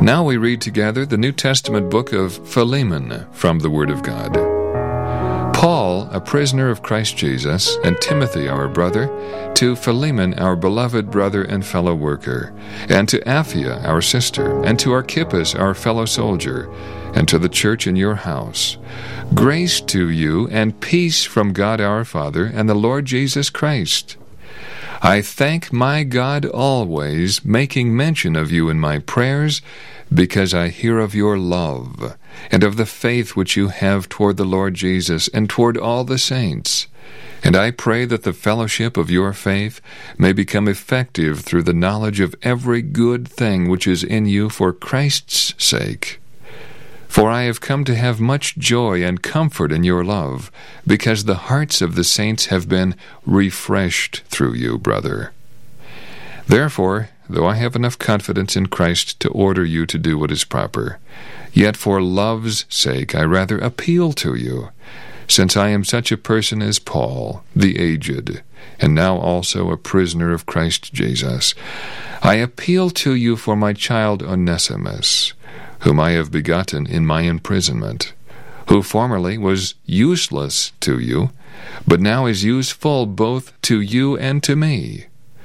Now we read together the New Testament book of Philemon from the Word of God. Paul, a prisoner of Christ Jesus, and Timothy, our brother, to Philemon, our beloved brother and fellow worker, and to Apphia, our sister, and to Archippus, our fellow soldier, and to the church in your house. Grace to you and peace from God our Father and the Lord Jesus Christ. I thank my God always, making mention of you in my prayers, because I hear of your love, and of the faith which you have toward the Lord Jesus, and toward all the saints. And I pray that the fellowship of your faith may become effective through the knowledge of every good thing which is in you for Christ's sake. For I have come to have much joy and comfort in your love, because the hearts of the saints have been refreshed through you, brother. Therefore, though I have enough confidence in Christ to order you to do what is proper, yet for love's sake I rather appeal to you, since I am such a person as Paul, the aged, and now also a prisoner of Christ Jesus. I appeal to you for my child Onesimus, whom I have begotten in my imprisonment, who formerly was useless to you, but now is useful both to you and to me.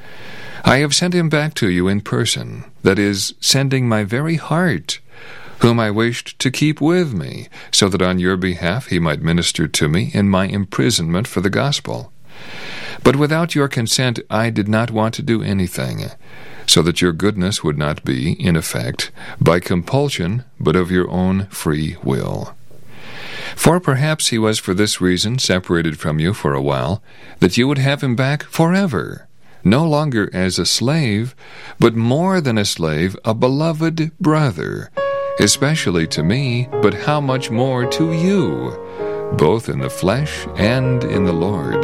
I have sent him back to you in person, that is, sending my very heart, whom I wished to keep with me, so that on your behalf he might minister to me in my imprisonment for the gospel. But without your consent I did not want to do anything, so that your goodness would not be, in effect, by compulsion, but of your own free will. For perhaps he was for this reason separated from you for a while, that you would have him back forever, no longer as a slave, but more than a slave, a beloved brother, especially to me, but how much more to you, both in the flesh and in the Lord.